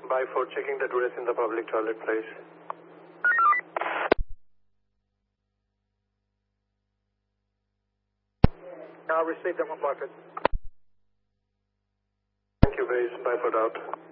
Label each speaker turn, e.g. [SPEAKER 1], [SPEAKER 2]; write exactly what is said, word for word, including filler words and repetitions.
[SPEAKER 1] Bye for checking the dress in the public toilet, please.
[SPEAKER 2] Now received that one, Blackford.
[SPEAKER 1] Thank you, base. Bye for out.